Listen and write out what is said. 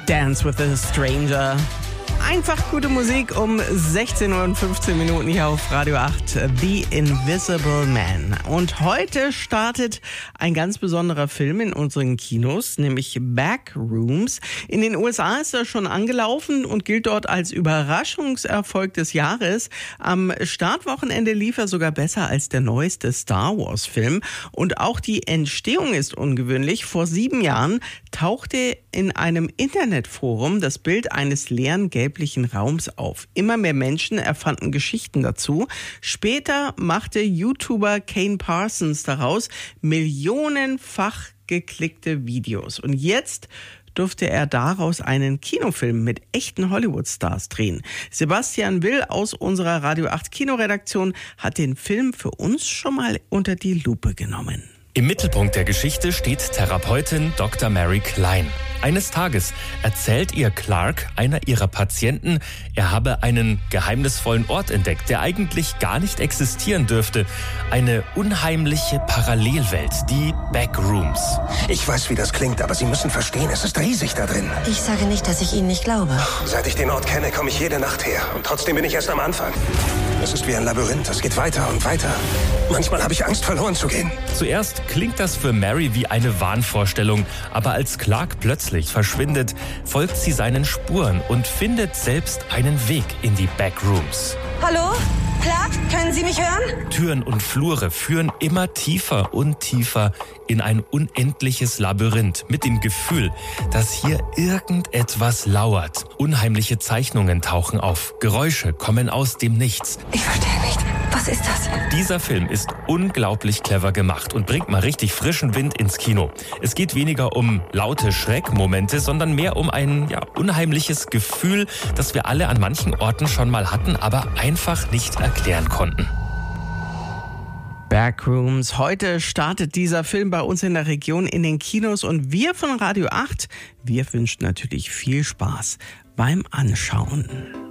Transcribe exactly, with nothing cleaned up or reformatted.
Dance with a Stranger. Einfach gute Musik um sechzehn Uhr und fünfzehn Minuten hier auf Radio acht, The Invisible Man. Und heute startet ein ganz besonderer Film in unseren Kinos, nämlich Backrooms. In den U S A ist er schon angelaufen und gilt dort als Überraschungserfolg des Jahres. Am Startwochenende lief er sogar besser als der neueste Star Wars Film. Und auch die Entstehung ist ungewöhnlich. Vor sieben Jahren tauchte in einem Internetforum das Bild eines leeren gelblichen Raums auf. Immer mehr Menschen erfanden Geschichten dazu. Später machte YouTuber Kane Parsons daraus millionenfach geklickte Videos. Und jetzt durfte er daraus einen Kinofilm mit echten Hollywood-Stars drehen. Sebastian Will aus unserer Radio acht Kinoredaktion hat den Film für uns schon mal unter die Lupe genommen. Im Mittelpunkt der Geschichte steht Therapeutin Doktor Mary Klein. Eines Tages erzählt ihr Clark, einer ihrer Patienten, er habe einen geheimnisvollen Ort entdeckt, der eigentlich gar nicht existieren dürfte. Eine unheimliche Parallelwelt, die Backrooms. Ich weiß, wie das klingt, aber Sie müssen verstehen, es ist riesig da drin. Ich sage nicht, dass ich Ihnen nicht glaube. Seit ich den Ort kenne, komme ich jede Nacht her. Und trotzdem bin ich erst am Anfang. Es ist wie ein Labyrinth, es geht weiter und weiter. Manchmal habe ich Angst, verloren zu gehen. Zuerst klingt das für Mary wie eine Wahnvorstellung, aber als Clark plötzlich verschwindet, folgt sie seinen Spuren und findet selbst einen Weg in die Backrooms. Hallo? Clark, können Sie mich hören? Türen und Flure führen immer tiefer und tiefer in ein unendliches Labyrinth mit dem Gefühl, dass hier irgendetwas lauert. Unheimliche Zeichnungen tauchen auf, Geräusche kommen aus dem Nichts. Ich verstehe nicht. Was ist das? Dieser Film ist unglaublich clever gemacht und bringt mal richtig frischen Wind ins Kino. Es geht weniger um laute Schreckmomente, sondern mehr um ein ja, unheimliches Gefühl, das wir alle an manchen Orten schon mal hatten, aber einfach nicht erklären konnten. Backrooms. Heute startet dieser Film bei uns in der Region in den Kinos und wir von Radio acht, wir wünschen natürlich viel Spaß beim Anschauen.